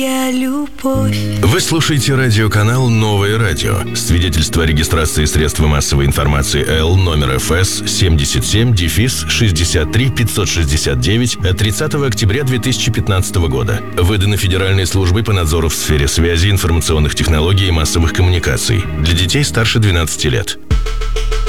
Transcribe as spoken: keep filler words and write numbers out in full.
Я любовь. Вы слушаете радиоканал «Новое радио». Свидетельство о регистрации средства массовой информации Л номер эф эс семьдесят семь шестьдесят три пятьсот шестьдесят девять от тридцатого октября две тысячи пятнадцатого года. Выдано Федеральной службой по надзору в сфере связи, информационных технологий и массовых коммуникаций. Для детей старше двенадцати лет.